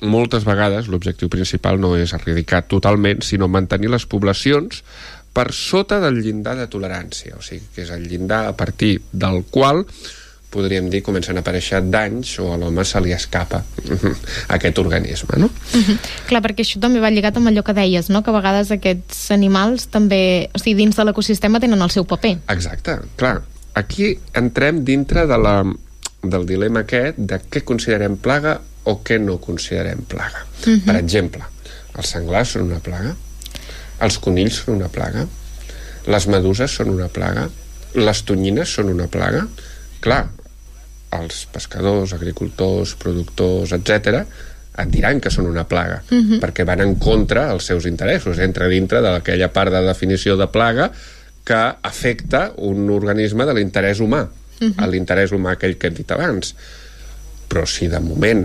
moltes vegades l'objectiu principal no és erradicar totalment, sinó mantenir les poblacions per sota del llindar de tolerància, o sigui, que és el llindar a partir del qual podríem dir, comencen a aparèixer danys o a l'home se li escapa aquest organisme, no? Clar, perquè això també va lligat amb allò que deies, no? Que a vegades aquests animals també, o sigui, dins de l'ecosistema tenen el seu paper. Exacte, clar. Aquí entrem dintre del dilema aquest de què considerem plaga o què no considerem plaga. Per exemple, els senglars són una plaga, els conills són una plaga, les meduses són una plaga, les tonyines són una plaga. Clar, els pescadors, agricultors, productors, etc., et diran que són una plaga, perquè van en contra dels seus interessos, entra dintre d'aquella part de definició de plaga que afecta un organisme de l'interès humà, l'interès humà aquell que hem dit abans. Però si de moment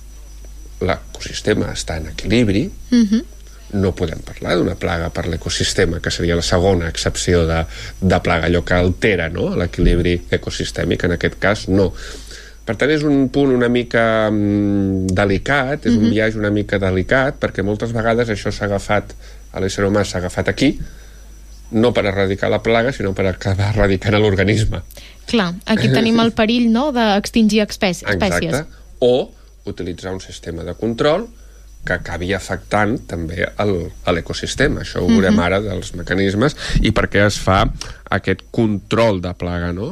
l'ecosistema està en equilibri, no podem parlar d'una plaga per l'ecosistema, que seria la segona excepció de plaga, allò que altera, no?, l'equilibri ecosistèmic. En aquest cas, no. Per tant, és un punt una mica delicat, és un viatge una mica delicat, perquè moltes vegades això s'ha agafat, a l'ésser humà s'ha agafat aquí, no per erradicar la plaga, sinó per acabar erradicant l'organisme. Clar, aquí tenim el perill, no?, d'extingir espècies. Exacte. O utilitzar un sistema de control que acabi afectant també l'ecosistema. Això ho veurem ara dels mecanismes i per què es fa aquest control de plaga, no?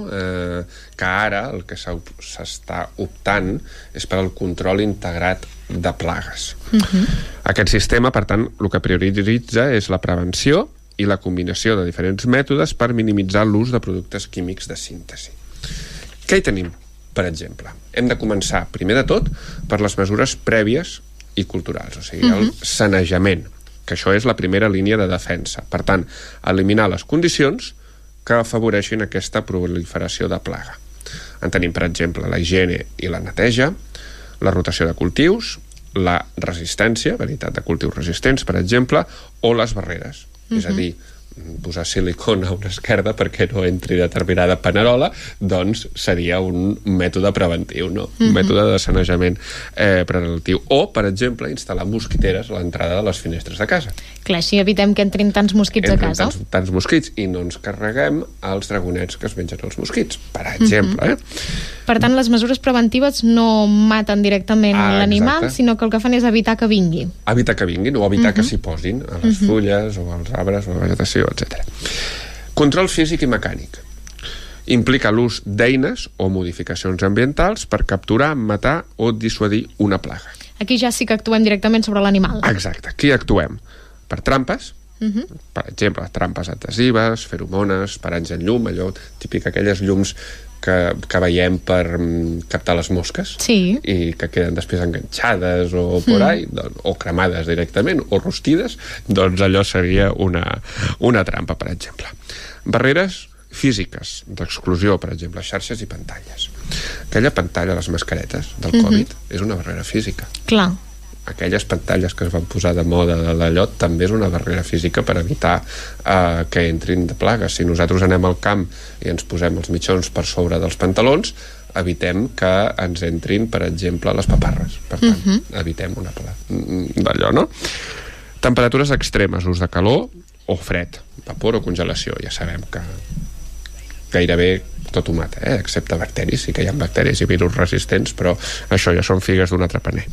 Que ara el que s'està optant és per al control integrat de plagues. Aquest sistema, per tant, el que prioritza és la prevenció i la combinació de diferents mètodes per minimitzar l'ús de productes químics de síntesi. Què hi tenim, per exemple? Hem de començar, primer de tot, per les mesures prèvies i culturals, o sigui, el sanejament, que això és la primera línia de defensa. Per tant, eliminar les condicions que afavoreixin aquesta proliferació de plaga. En tenim, per exemple, la higiene i la neteja, la rotació de cultius, la resistència, varietat de cultius resistents, per exemple, o les barreres. És a dir, posar silicona a una esquerda perquè no entri determinada panerola, doncs seria un mètode preventiu, no? Un mètode de sanejament preventiu. O, per exemple, instal·lar mosquiteres a l'entrada de les finestres de casa. Clar, així evitem que entrin tants mosquits a casa. Tants mosquits, i no ens carreguem els dragonets que es mengen els mosquits, per exemple. Per tant, les mesures preventives no maten directament l'animal, sinó que el que fan és evitar que vingui. Evitar que vinguin, o evitar que s'hi posin a les fulles, o als arbres, o a la vegetació, etc. Control físic i mecànic. Implica l'ús d'eines o modificacions ambientals per capturar, matar o dissuadir una plaga. Aquí ja sí que actuem directament sobre l'animal. Exacte, aquí actuem per trampes, per exemple, trampes adhesives, feromones, paranys en llum, allò típic, aquelles llums que veiem per captar les mosques, i que queden després enganxades o por ahí, o cremades directament, o rostides, doncs allò seria una trampa, per exemple. Barreres físiques d'exclusió, per exemple, xarxes i pantalles. Aquella pantalla, les mascaretes del Covid, és una barrera física. Clar. Aquelles pantalles que es van posar de moda de l'allò també és una barrera física per evitar que entrin de plagues. Si nosaltres anem al camp i ens posem els mitjons per sobre dels pantalons, evitem que ens entrin, per exemple, les paparres. Per tant, evitem una plaga d'allò, no? Temperatures extremes, ús de calor o fred, vapor o congelació. Ja sabem que gairebé tot ho mata, excepte bacteris. Sí que hi ha bacteris i virus resistents, però això ja són figues d'un altre paner.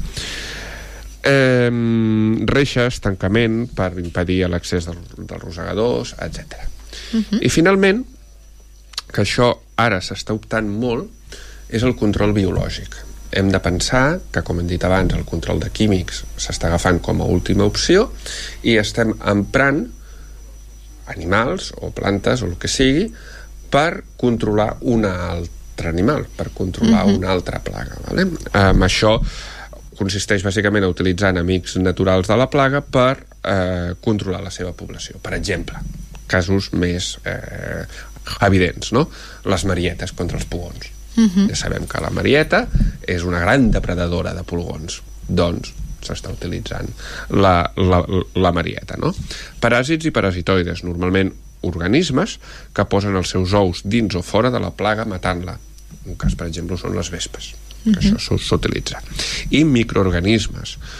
Reixes, tancament per impedir l'accés dels rosegadors, etc. I finalment, que això ara s'està optant molt, és el control biològic. Hem de pensar que, com hem dit abans, el control de químics s'està agafant com a última opció i estem emprant animals o plantes o el que sigui per controlar un altre animal, per controlar una altra plaga. Amb això consisteix bàsicament a utilitzar enemics naturals de la plaga per controlar la seva població. Per exemple, casos més evidents, no? Les marietes contra els pugons. Ja sabem que la marieta és una gran depredadora de pulgons. Doncs s'està utilitzant la marieta, no? Paràsits i parasitoides, normalment organismes que posen els seus ous dins o fora de la plaga matant-la. Un cas, per exemple, són les vespes, que això s'utilitza. I microorganismes,